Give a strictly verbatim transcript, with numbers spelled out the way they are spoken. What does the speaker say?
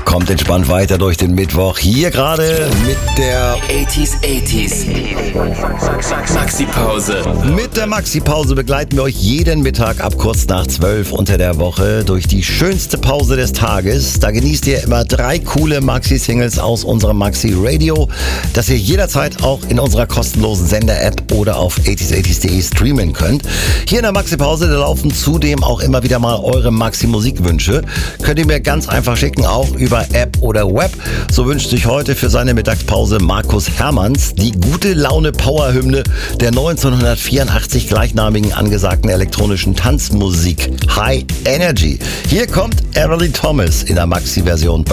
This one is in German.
Kommt entspannt weiter durch den Mittwoch. Hier gerade mit der achtziger, achtziger Maxi-Pause. Mit der Maxi-Pause begleiten wir euch jeden Mittag ab kurz nach zwölf unter der Woche durch die schönste Pause des Tages. Da genießt ihr immer drei coole Maxi-Singles aus unserem Maxi-Radio, das ihr jederzeit auch in unserer kostenlosen Sender-App oder auf achtziger achtziger punkt de streamen könnt. Hier in der Maxi-Pause, da laufen zudem auch immer wieder mal eure Maxi-Musikwünsche. Könnt ihr mir ganz einfach schicken, auch über App oder Web. So wünscht sich heute für seine Mittagspause Markus Hermanns die gute Laune Powerhymne der neunzehnhundertvierundachtzig gleichnamigen angesagten elektronischen Tanzmusik High Energy. Hier kommt Everly Thomas in der Maxi-Version.